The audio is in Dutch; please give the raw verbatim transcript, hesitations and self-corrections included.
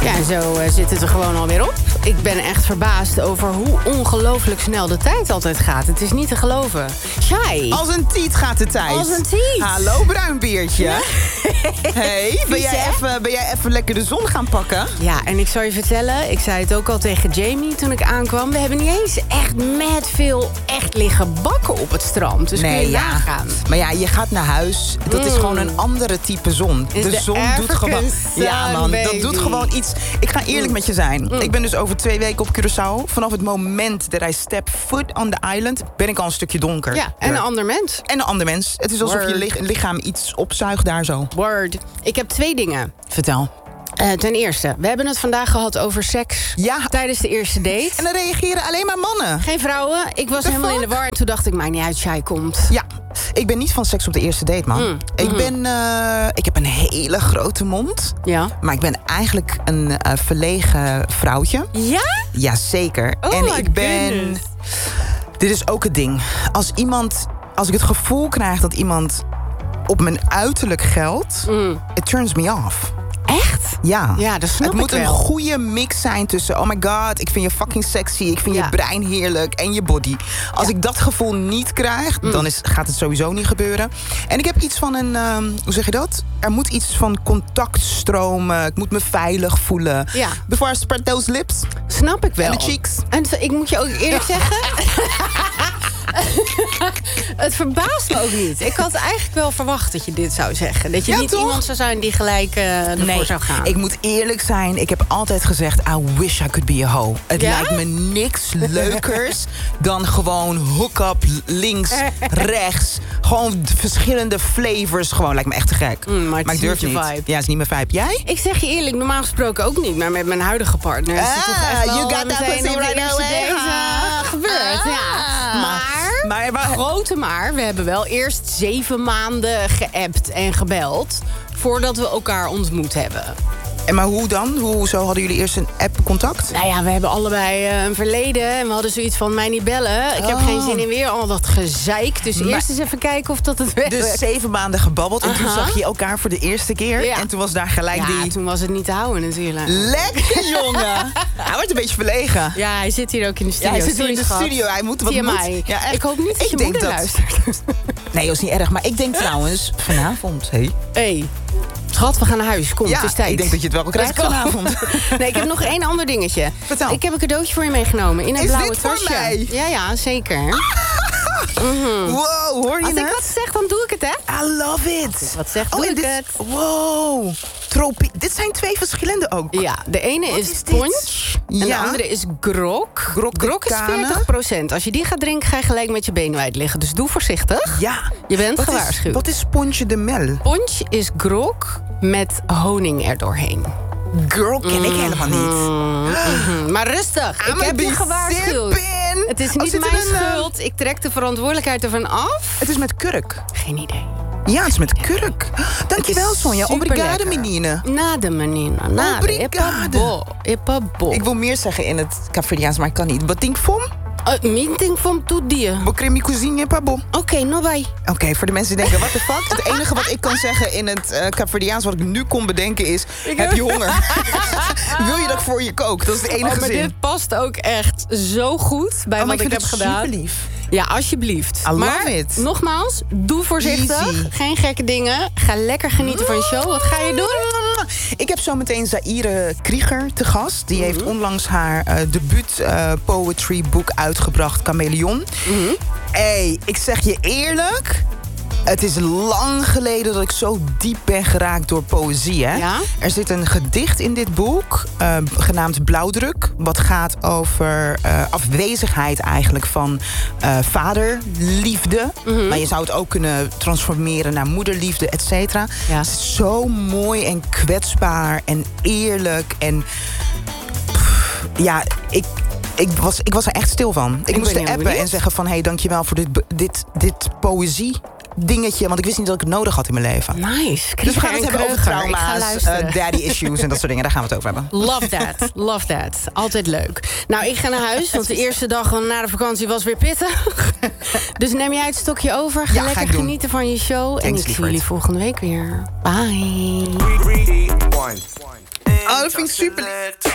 Ja, en zo uh, zit het er gewoon alweer op. Ik ben echt verbaasd over hoe ongelooflijk snel de tijd altijd gaat. Het is niet te geloven. Shai. Als een tiet gaat de tijd. Als een tiet. Hallo, bruinbeertje. Ja. Hey, ben jij, even, ben jij even lekker de zon gaan pakken? Ja, en ik zal je vertellen, ik zei het ook al tegen Jamie toen ik aankwam. We hebben niet eens echt met veel echt liggen bakken op het strand. Dus nee, kun je ja. nagaan. Maar ja, je gaat naar huis. Dat mm. is gewoon een andere type zon. Is de, de zon doet gewoon... Sun, ja, man, baby. dat doet gewoon iets... Ik ga eerlijk mm. met je zijn. Mm. Ik ben dus over twee weken op Curaçao. Vanaf het moment dat I step foot on the island... ben ik al een stukje donker. Ja, en een ander mens. En een ander mens. Het is alsof Word. je lichaam iets opzuigt daar zo. Word. Ik heb twee dingen. Vertel. Uh, ten eerste, we hebben het vandaag gehad over seks ja. tijdens de eerste date. En dan reageren alleen maar mannen. Geen vrouwen. Ik was de helemaal fuck? in de war. En toen dacht ik, mij niet uit, Shai komt. Ja, ik ben niet van seks op de eerste date, man. Mm. Ik, mm-hmm. ben, uh, ik heb een hele grote mond. Ja. Maar ik ben eigenlijk een uh, verlegen vrouwtje. Ja? Jazeker. Oh, en ik ben... goodness. Dit is ook het ding. Als iemand... Als ik het gevoel krijg dat iemand op mijn uiterlijk geldt... Mm. It turns me off. Echt? Ja. Ja, dat snap Het moet ik wel. een goede mix zijn tussen... oh my god, ik vind je fucking sexy... ik vind ja. je brein heerlijk en je body. Als ja. ik dat gevoel niet krijg... Mm. dan is, gaat het sowieso niet gebeuren. En ik heb iets van een... Um, hoe zeg je dat? Er moet iets van contact stromen. Ik moet me veilig voelen. Ja. Before I spread those lips. Snap ik wel. En de cheeks. En ik moet je ook eerlijk zeggen... Het verbaast me ook niet. Ik had eigenlijk wel verwacht dat je dit zou zeggen. Dat je ja, niet toch? iemand zou zijn die gelijk uh, ervoor nee, zou gaan. Ik moet eerlijk zijn. Ik heb altijd gezegd, I wish I could be a hoe. Het ja? lijkt me niks leukers dan gewoon hook-up links, rechts. Gewoon verschillende flavors. Gewoon lijkt me echt te gek. Mm, maar, maar ik durf niet. Vibe. Ja, het is niet mijn vibe. Jij? Ik zeg je eerlijk, normaal gesproken ook niet. Maar met mijn huidige partner is het ah, toch echt wel you got that pussy right away. Uh, gebeurd. Ah. Ja. Maar, maar, maar grote maar, we hebben wel eerst zeven maanden geappt en gebeld... voordat we elkaar ontmoet hebben. En maar hoe dan? Hoezo hadden jullie eerst een app-contact? Nou ja, we hebben allebei uh, een verleden. En we hadden zoiets van, mij niet bellen. Ik oh. heb geen zin in weer al dat gezeik. Dus maar, eerst eens even kijken of dat het werkt. Dus zeven maanden gebabbeld. En uh-huh. toen zag je elkaar voor de eerste keer. Ja. En toen was daar gelijk ja, die... Ja, toen was het niet te houden natuurlijk. Lekker, jongen. Hij wordt een beetje verlegen. Ja, hij zit hier ook in de studio. Ja, hij zit hier in de schat. studio. Hij moet wat T M I. moet. Ja, ik hoop niet dat ik je moeder dat... luistert. Nee, dat is niet erg. Maar ik denk trouwens, vanavond... Hé. Hey. Schat, we gaan naar huis. Kom, ja, het is tijd. Ik denk dat je het wel krijgt vanavond. Nee, ik heb nog één ander dingetje. Vertel. Ik heb een cadeautje voor je meegenomen in een is blauwe dit tasje. Voor mij? Ja, ja, zeker. Mm-hmm. Wow, hoor je Als het? ik wat zeg, dan doe ik het, hè? I love it. Wat zegt, doe oh, ik dit, het. Wow. Tropie. Dit zijn twee verschillende ook. Ja, de ene wat is, is punch en ja. de andere is grog. Grog, grog is veertig procent. Als je die gaat drinken, ga je gelijk met je been wijd liggen. Dus doe voorzichtig. Ja. Je bent wat gewaarschuwd. Is, wat is Ponche de Mel? Punch is grog met honing erdoorheen. Girl, ken ik helemaal niet. Mm-hmm. Maar rustig, I'm ik heb je gewaarschuwd. Sippin'. Het is niet mijn schuld. Ik trek de verantwoordelijkheid ervan af. Het is met kurk. Geen idee. Ja, het is met kurk. Dankjewel, Sonja. Obrigado, menine. Nada, menina. Nada. Obrigado. Epabo. Ik wil meer zeggen in het Cafriaans, maar ik kan niet. Bating fom? Uh, Minting fom tout dia. Bokremi cuisine, pabo. Oké, okay, no bye. Oké, okay, voor de mensen die denken, what the fuck? Het enige wat ik kan zeggen in het uh, Cafriaans, wat ik nu kon bedenken is, ik heb je honger? Wil je dat ik voor je kook? Dat is de enige oh, maar zin. Dit past ook echt zo goed bij oh, wat ik, ik heb gedaan. Super lief. Ja, alsjeblieft. I maar love it. Nogmaals, doe voorzichtig. Easy. Geen gekke dingen. Ga lekker genieten van je show. Wat ga je doen? Ik heb zo meteen Zaire Krieger te gast. Die mm-hmm. heeft onlangs haar uh, debuut uh, poetry boek uitgebracht, Chameleon. Mm-hmm. Hey, ik zeg je eerlijk, het is lang geleden dat ik zo diep ben geraakt door poëzie. Hè? Ja? Er zit een gedicht in dit boek, uh, genaamd Blauwdruk. Wat gaat over uh, afwezigheid eigenlijk van uh, vaderliefde. Mm-hmm. Maar je zou het ook kunnen transformeren naar moederliefde, et cetera. Ja. Het is zo mooi en kwetsbaar en eerlijk. En pff, ja, ik... Ik was, ik was er echt stil van. Ik, ik moest er appen benieuwd. En zeggen van... hé, hey, dankjewel voor dit, dit, dit poëzie dingetje. Want ik wist niet dat ik het nodig had in mijn leven. Nice. Dus we gaan het hebben over trauma's, uh, daddy issues en dat soort dingen. Daar gaan we het over hebben. Love that. Love that. Altijd leuk. Nou, ik ga naar huis, want de eerste dag na de vakantie was weer pittig. Dus neem jij het stokje over. Ga ja, lekker ga genieten van je show. Thanks, en ik zie jullie volgende week weer. Bye. Oh, dat vind ik super lief.